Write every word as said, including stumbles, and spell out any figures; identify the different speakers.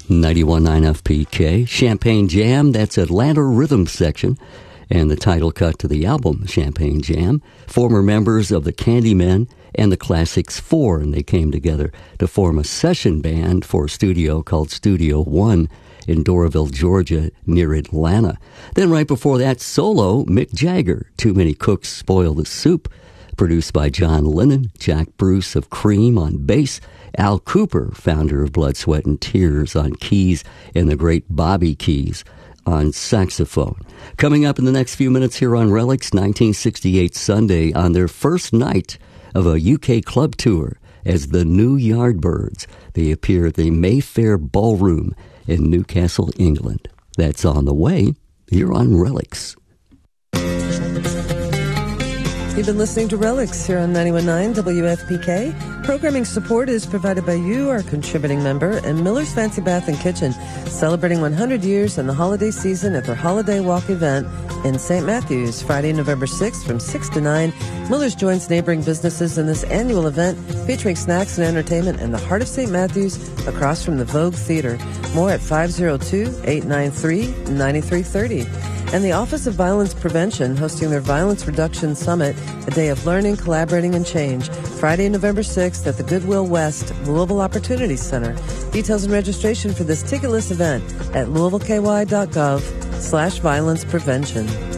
Speaker 1: ninety-one point nine F P K. Champagne Jam, that's Atlanta Rhythm Section. And the title cut to the album, Champagne Jam. Former members of the Candymen and the Classics Four, and they came together to form a session band for a studio called Studio One in Doraville, Georgia, near Atlanta. Then right before that, solo, Mick Jagger, Too Many Cooks Spoil the Soup, produced by John Lennon, Jack Bruce of Cream on bass, Al Cooper, founder of Blood, Sweat, and Tears on keys, and the great Bobby Keys on saxophone. Coming up in the next few minutes here on Relics, nineteen sixty-eight Sunday, on their first night of a U K club tour as the New Yardbirds. They appear at the Mayfair Ballroom in Newcastle, England. That's on the way here on Relics.
Speaker 2: You've been listening to Relics here on ninety-one point nine W F P K. Programming support is provided by you, our contributing member, and Miller's Fancy Bath and Kitchen, celebrating one hundred years in the holiday season at their Holiday Walk event in Saint Matthews, Friday, November sixth from six to nine. Miller's joins neighboring businesses in this annual event featuring snacks and entertainment in the heart of Saint Matthews across from the Vogue Theater. More at five oh two, eight nine three, nine three three oh. And the Office of Violence Prevention hosting their Violence Reduction Summit, a day of learning, collaborating, and change, Friday, November sixth at the Goodwill West Louisville Opportunity Center. Details and registration for this ticketless event at louisville k y dot gov slash violence prevention.